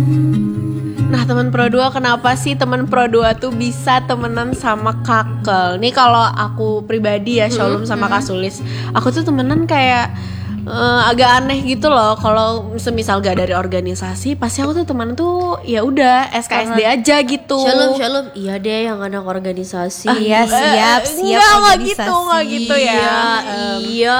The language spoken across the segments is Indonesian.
Nah, teman Pro 2, kenapa sih teman Pro 2 tuh bisa temenan sama Kakel? Nih kalau aku pribadi ya, Shalom sama Kasulis, aku tuh temenan kayak agak aneh gitu loh. Kalau semisal gak dari organisasi, pasti aku tuh teman tuh ya udah SKSD aja gitu. Shalom, iya deh yang anak organisasi. Iya, siap organisasi. Nggak gitu ya. Iya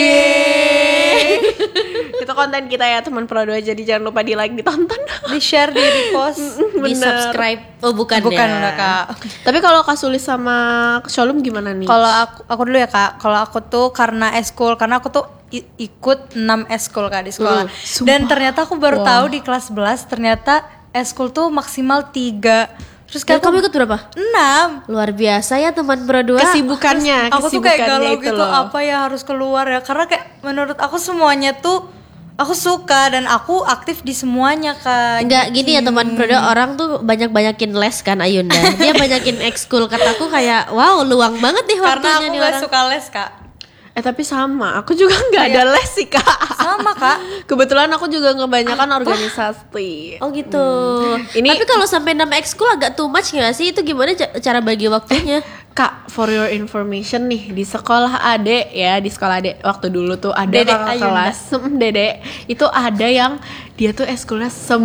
deh. Itu konten kita ya teman Pro 2, jadi jangan lupa di like, ditonton, Di share, di repost, Di subscribe. Oh bukan udah Kak. Tapi kalau Kasulis sama Shalom gimana nih? Kalau aku dulu ya Kak. Kalau aku tuh karena eskul, karena aku tuh ikut 6 eskul Kak di sekolah. Dan ternyata aku baru tahu di kelas 11 ternyata eskul tuh maksimal 3. Terus Dan kamu ikut berapa? 6. Luar biasa ya teman Pro 2. Kesibukannya Aku tuh kayak galau itu gitu, loh. apa ya harus keluar ya. Karena kayak menurut aku semuanya tuh aku suka dan aku aktif di semuanya Kak. Enggak gini ya teman Pro 2, orang tuh banyakin les kan Ayunda. Dia banyakin ekskul, kataku kayak wow luang banget nih Karena waktunya aku nih gak orang. suka les Kak. Tapi sama, aku juga nggak ada les sih Kak. Sama Kak. Kebetulan aku juga kebanyakan organisasi. Oh gitu. Ini- Tapi kalau sampai 6 ekskul agak too much gak sih? Itu gimana cara bagi waktunya? Kak, for your information nih, di sekolah Ade ya, di sekolah Ade waktu dulu tuh ada Dedek kakak Ayunda. kelas, Dedek, itu ada yang dia tuh eskulnya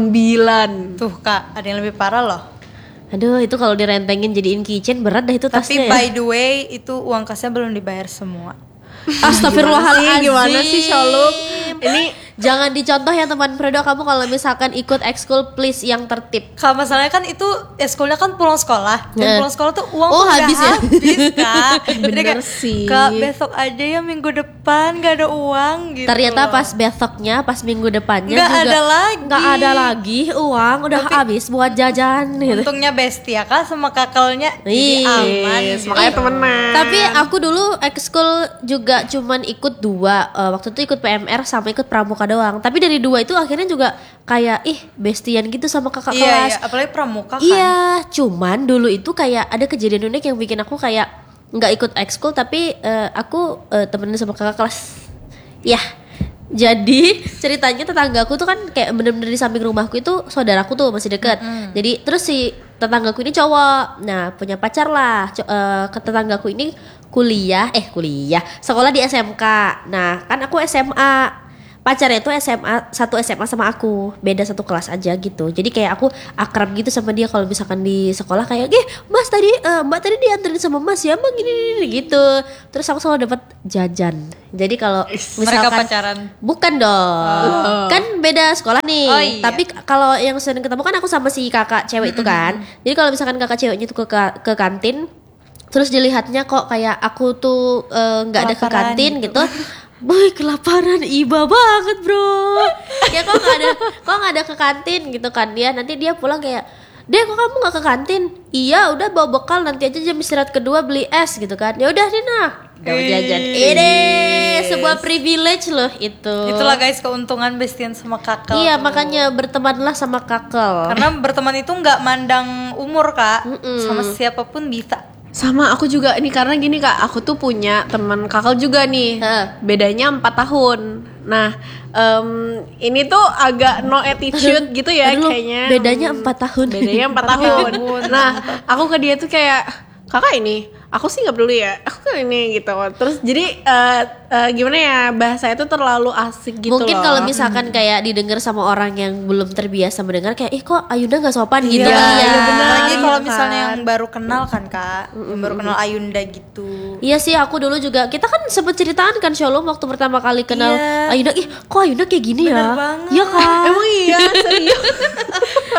9. Tuh Kak, ada yang lebih parah loh. Aduh, itu kalau direntengin jadiin keychain berat dah itu Tapi tasnya. by the way, itu uang kasnya belum dibayar semua. Astagfirullahaladzim. Gimana sih Shalom? Ini Jangan dicontoh ya teman Pro 2, kamu kalau misalkan ikut ekskul please yang tertib. Kalau masalahnya kan itu eskulnya kan pulang sekolah. Dan Nah. pulang sekolah tuh uang Oh, tuh udah habis ya? habis Kak. Jadi Bener kayak, sih. Kak besok aja ya minggu depan gak ada uang gitu. Ternyata loh. pas besoknya, pas minggu depannya Nggak juga ada lagi. nggak ada lagi uang, udah habis buat jajan gitu. Untungnya bestie ya Kak sama kakelnya. Ih, Jadi aman. makanya temenan. Tapi aku dulu ekskul juga cuman ikut 2. Waktu itu ikut PMR sama ikut pramuka doang. Tapi dari 2 itu akhirnya juga kayak bestian gitu sama kakak Iya, kelas. iya, apalagi pramuka kan. Iya, cuman dulu itu kayak ada kejadian unik yang bikin aku kayak nggak ikut ekskul tapi aku temenan sama kakak kelas. Ya, jadi ceritanya tetanggaku tuh kan kayak bener-bener di samping rumahku itu saudaraku tuh masih deket. Jadi terus si tetanggaku ini cowok, nah punya pacar lah. Ke tetanggaku ini kuliah sekolah di SMK. Nah kan aku SMA. Pacarnya itu satu SMA sama aku, beda satu kelas aja gitu. Jadi kayak aku akrab gitu sama dia kalau misalkan di sekolah kayak, Mas tadi Mbak tadi dianterin sama Mas ya, Mbak gini gitu. Terus aku selalu dapat jajan. Jadi kalau Mereka misalkan pacaran. bukan dong, kan beda sekolah nih. Oh, iya. Tapi kalau yang sering ketemu kan aku sama si kakak cewek itu kan. Jadi kalau misalkan kakak ceweknya tuh ke kantin, terus dilihatnya kok kayak aku tuh nggak ada ke Kelaparan kantin gitu. gitu. Boy kelaparan, iba banget bro. Ya kok nggak ada ke kantin gitu kan dia. Nanti dia pulang kayak, Dek kok kamu nggak ke kantin? Iya udah bawa bekal, nanti aja jam istirahat kedua beli es gitu kan. Ya udah Dina, dapat jajan. Ini sebuah privilege loh itu. Itulah guys keuntungan bestian sama kakel. Iya tuh. makanya bertemanlah sama kakel. Karena berteman itu nggak mandang umur Kak. Sama siapapun bisa. sama aku juga ini karena gini Kak, aku tuh punya teman kakak juga nih. Bedanya 4 tahun. Nah, ini tuh agak no attitude gitu ya Aduh, kayaknya. bedanya 4 tahun. Bedanya 4 tahun. Nah, aku ke dia tuh kayak, kakak ini, aku sih nggak peduli ya, aku kan ini gitu. Terus jadi gimana ya, bahasa itu terlalu asik gitu. Mungkin loh. kalau misalkan kayak didengar sama orang yang belum terbiasa mendengar kayak kok Ayunda nggak sopan gitu Iya, kali ya. iya benar. Lagi Iya kalau kan. misalnya yang baru kenal kan Kak, yang baru kenal Ayunda gitu. Iya sih aku dulu juga, kita kan sempet ceritaan kan Shalom waktu pertama kali kenal Iya. Ayunda, kok Ayunda kayak gini Bener ya? banget. Iya kan? Emang iya serius.